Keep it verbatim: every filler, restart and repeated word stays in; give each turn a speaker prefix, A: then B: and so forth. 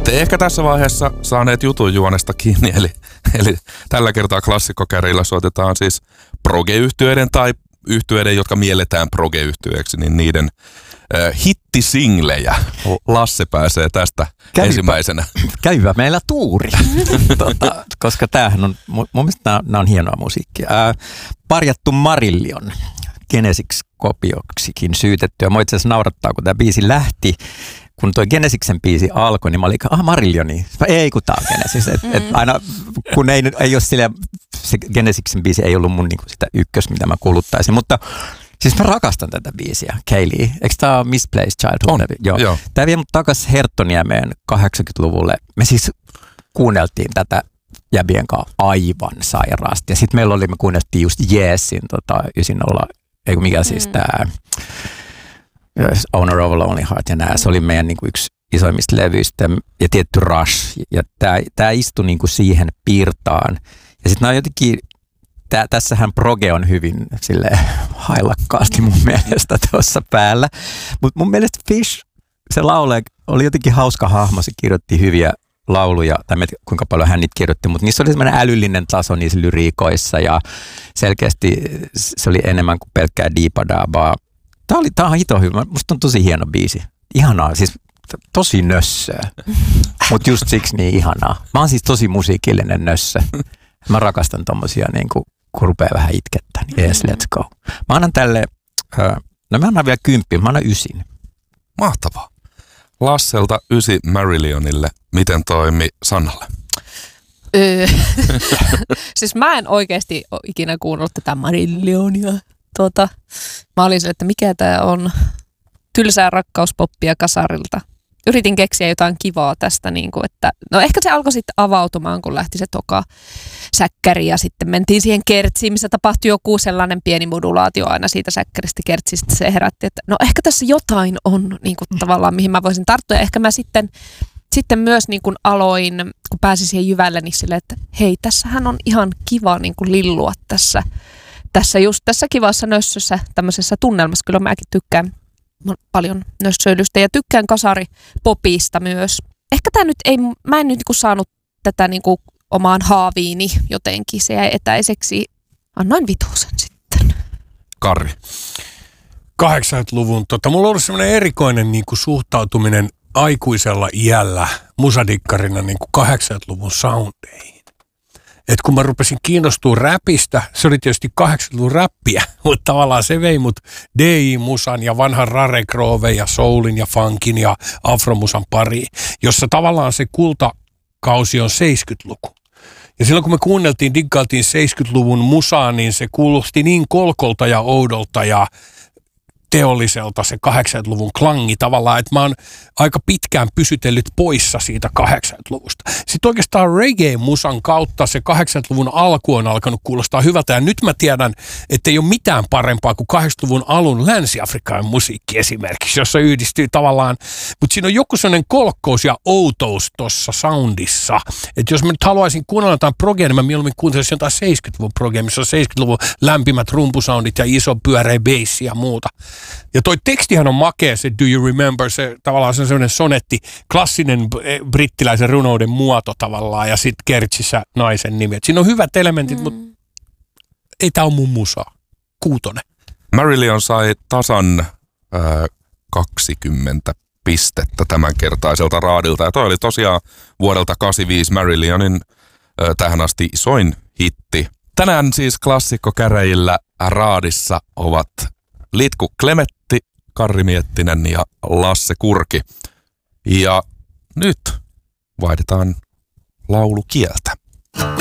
A: Ette ehkä tässä vaiheessa saaneet jutun juonesta kiinni, eli, eli tällä kertaa klassikkokärillä soitetaan siis proge-yhtyeiden tai yhtyeiden, jotka mielletään proge-yhtyeeksi, niin niiden äh, hittisinglejä. Lasse pääsee tästä käyvä, ensimmäisenä.
B: Käyvä meillä tuuri, tota, koska tämähän on, mun mielestä nämä, nämä on hienoa musiikkia. Äh, parjattu Marillion, Genesis-kopioksikin syytetty, ja mua itse asiassa naurattaa, kun tämä biisi lähti. Kun tuo Genesiksen biisi alkoi, niin mä olin, ah Marilioni. Ei, kun tää on Genesis. Et, et aina, kun ei, ei ole sille, se Genesiksen biisi ei ollut mun niinku sitä ykkös, mitä mä kuluttaisin. Mutta siis mä rakastan tätä biisiä, Kaylee. Eikö tää ole Misplaced Childhood?
A: On, joo. joo.
B: Tää vie mut takas Herttoniemeen kahdeksankymmentäluvulle. Me siis kuunneltiin tätä jäbien kanssa aivan sairaasti. Ja sit meillä oli, me kuunneltiin just Yesin tota, yhdeksänkymmentä, eikö mikä siis mm. tää... Owner of a Lonely Heart ja nää, se oli meidän niin kuin yksi isoimmista levyistä ja tietty Rush ja tää, tää istui niin kuin siihen piirtaan ja sitten nää jotenkin, tää, tässähän proge on hyvin silleen hailakkaasti mun mielestä tuossa päällä, mutta mun mielestä Fish, se laulaja oli jotenkin hauska hahmo, se kirjoitti hyviä lauluja, tai en tiedä kuinka paljon hän niitä kirjoitti, mutta niissä oli semmoinen älyllinen taso niissä lyriikoissa ja selkeästi se oli enemmän kuin pelkkää diipadabaa. Tää, oli, tää on hito hyvä. Musta on tosi hieno biisi. Ihanaa, siis tosi nössöä. Mut just siksi niin ihanaa. Mä oon siis tosi musiikillinen nössö. Mä rakastan tommosia niinku, kun rupeaa vähän itkettää. Niin yes, let's go. Mä annan tälle, äh, no mä annan vielä kymppi, mä annan ysin.
A: Mahtavaa. Lasselta ysi Marillionille. Miten toimi Sannalle?
C: Öö. Siis mä en oikeasti ole ikinä kuunnellut tätä Marillionia. Tuota, mä olin sille, että mikä tää on tylsää rakkauspoppia kasarilta. Yritin keksiä jotain kivaa tästä, niin kuin, että no ehkä se alkoi sitten avautumaan, kun lähti se toka säkkäri ja sitten mentiin siihen kertsiin, missä tapahtui joku sellainen pieni modulaatio aina siitä säkkäristä kertsistä. Se herätti, että no ehkä tässä jotain on niin kuin, tavallaan, mihin mä voisin tarttua. Ja ehkä mä sitten, sitten myös niin kuin aloin, kun pääsin siihen jyvälle, niin silleen, että hei, tässähän on ihan kiva niin kuin lillua tässä. Tässä just tässä kivassa nössössä, tämmöisessä tunnelmassa, kyllä mäkin tykkään paljon nössöilystä ja tykkään kasaripopista myös. Ehkä tämä nyt ei, mä en nyt niinku saanut tätä niinku omaan haaviini jotenkin, se jäi etäiseksi. Annoin vitosen sitten.
A: Karri.
D: kahdeksankymmentäluvun, tota, mulla on ollut semmoinen erikoinen niinku suhtautuminen aikuisella iällä musadikkarina niinku kahdeksankymmentäluvun soundeihin. Et kun mä rupesin kiinnostua räpistä, se oli tietysti kahdeksankymmentäluvun räppiä, mutta tavallaan se vei mut D J-musan ja vanhan Rare Grove ja soulin ja funkin ja afromusan pariin, jossa tavallaan se kultakausi on seitsemänkymmentäluku. Ja silloin kun me kuunneltiin, diggailtiin seitsemänkymmentäluvun musaa, niin se kuulosti niin kolkolta ja oudolta ja teolliselta se kahdeksankymmentäluvun klangi tavallaan, että mä oon aika pitkään pysytellyt poissa siitä kahdeksankymmentäluvusta. Sitten oikeastaan reggae-musan kautta se kahdeksankymmentäluvun alku on alkanut kuulostaa hyvältä ja nyt mä tiedän, että ei ole mitään parempaa kuin kahdeksankymmentäluvun alun Länsi-Afrikan musiikki esimerkiksi, jossa yhdistyy tavallaan, mutta siinä on joku sellainen kolkkous ja outous tuossa soundissa, että jos mä nyt haluaisin kuunnella jotain progea, niin mä mieluummin kuuntelisin jotain seitsemänkymmentäluvun progea, missä on seitsemänkymmentäluvun lämpimät rumpusoundit ja iso pyöreä bassi ja muuta. Ja toi tekstihän on makea, se Do You Remember, se tavallaan se on sellainen sonetti, klassinen brittiläisen runouden muoto tavallaan, ja sitten kertsissä naisen nimi. Et siinä on hyvät elementit, mm. mutta ei tää ole mun musaa. Kuutonen.
A: Marillion sai tasan äh, kaksikymmentä pistettä tämänkertaiselta raadilta, ja toi oli tosiaan vuodelta kahdeksankymmentäviisi Marillionin äh, tähän asti isoin hitti. Tänään siis klassikkokäräjillä raadissa ovat Litku Klemetti, Karri Miettinen ja Lasse Kurki. Ja nyt vaihdetaan laulukieltä.